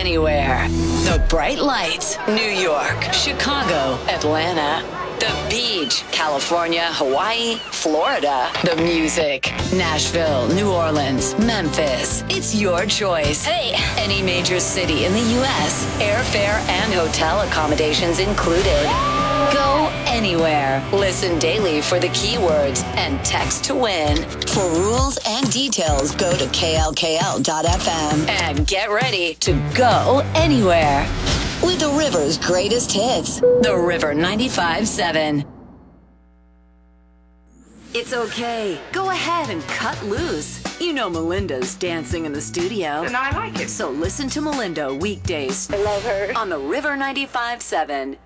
anywhere. The bright lights, New York, Chicago, Atlanta. The beach, California, Hawaii, Florida. The music, Nashville, New Orleans, Memphis. It's your choice. Hey, any major city in the U.S. Airfare and hotel accommodations included. Go anywhere. Listen daily for the keywords and text to win. For rules and details, go to klkl.fm and get ready to go anywhere. With the River's greatest hits, The River 95.7. It's okay. Go ahead and cut loose. You know Melinda's dancing in the studio. And I like it. So listen to Melinda weekdays. I love her. On The River 95.7.